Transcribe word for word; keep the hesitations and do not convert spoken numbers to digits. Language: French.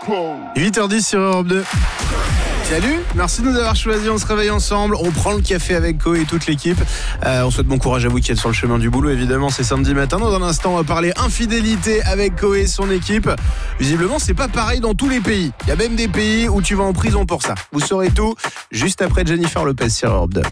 huit heures dix sur Europe deux. Salut, merci de nous avoir choisis, on se réveille ensemble, on prend le café avec Koé et toute l'équipe. Euh, on souhaite bon courage à vous qui êtes sur le chemin du boulot, évidemment, c'est samedi matin. Dans un instant, on va parler infidélité avec Koé et son équipe. Visiblement, c'est pas pareil dans tous les pays. Il y a même des pays où tu vas en prison pour ça. Vous saurez tout juste après Jennifer Lopez sur Europe deux.